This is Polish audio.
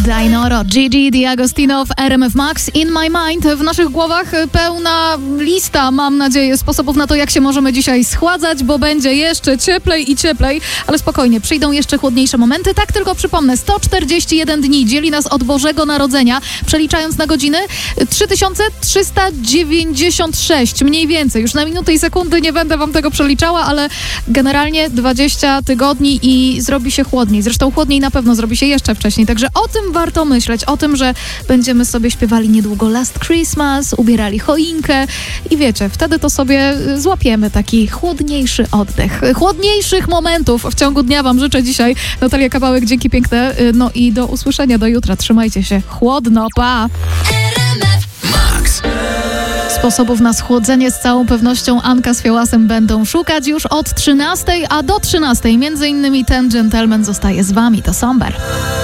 Dainoro, Gigi D'Agostino w RMF Max, In My Mind. W naszych głowach pełna lista, mam nadzieję, sposobów na to, jak się możemy dzisiaj schładzać, bo będzie jeszcze cieplej i cieplej, ale spokojnie, przyjdą jeszcze chłodniejsze momenty. Tak tylko przypomnę, 141 dni dzieli nas od Bożego Narodzenia. Przeliczając na godziny, 3396 mniej więcej. Już na minuty i sekundy nie będę wam tego przeliczała, ale generalnie 20 tygodni i zrobi się chłodniej. Zresztą chłodniej na pewno zrobi się jeszcze wcześniej, także o tym warto myśleć, o tym, że będziemy sobie śpiewali niedługo Last Christmas, ubierali choinkę i wiecie, wtedy to sobie złapiemy taki chłodniejszy oddech. Chłodniejszych momentów w ciągu dnia wam życzę dzisiaj. Natalia Kawałek, dzięki piękne. No i do usłyszenia do jutra. Trzymajcie się. Chłodno, pa! Sposobów na schłodzenie z całą pewnością Anka z Fiołasem będą szukać już od 13, a do 13 między innymi ten gentleman zostaje z wami. To Somber.